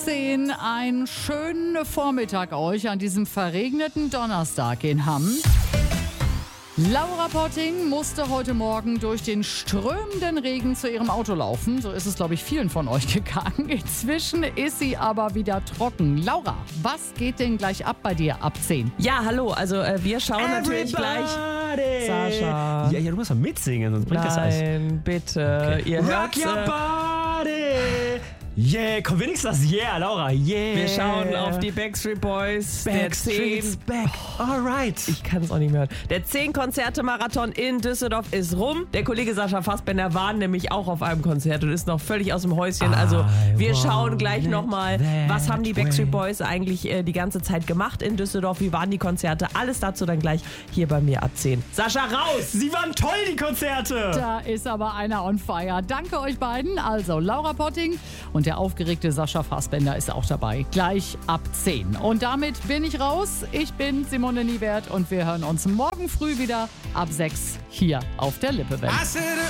Einen schönen Vormittag euch an diesem verregneten Donnerstag in Hamm. Laura Potting musste heute Morgen durch den strömenden Regen zu ihrem Auto laufen. So ist es, glaube ich, vielen von euch gegangen. Inzwischen ist sie aber wieder trocken. Laura, was geht denn gleich ab bei dir ab 10? Ja, hallo, also wir schauen natürlich gleich. Sascha. Ja, du musst mal mitsingen, sonst bringt das alles. Nein, bitte. Okay. Ihr hört Rock your body! Yeah, komm wenigstens das Yeah, Laura, yeah. Wir schauen auf die Backstreet Boys. Backstreet's back. Alright. Ich kann es auch nicht mehr hören. Der 10-Konzerte-Marathon in Düsseldorf ist rum. Der Kollege Sascha Fassbender war nämlich auch auf einem Konzert und ist noch völlig aus dem Häuschen. Also wir schauen gleich nochmal, was haben die Backstreet Boys eigentlich die ganze Zeit gemacht in Düsseldorf? Wie waren die Konzerte? Alles dazu dann gleich hier bei mir ab 10. Sascha, raus! Sie waren toll, die Konzerte. Da ist aber einer on fire. Danke euch beiden. Also Laura Potting und der aufgeregte Sascha Fassbender ist auch dabei. Gleich ab 10. Und damit bin ich raus. Ich bin Simone Niewert und wir hören uns morgen früh wieder ab 6 hier auf der Lippe Welt.